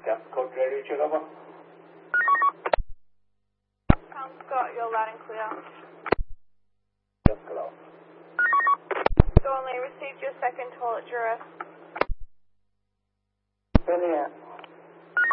Code ready, check over. Scott, you're loud and clear. Yes, hello. Thornley received your second toilet duress. Brilliant.